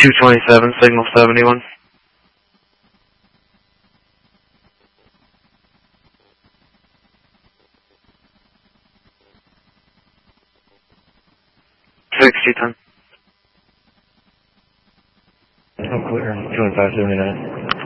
227, signal 71. $60, 10. Oh, clear. 2579.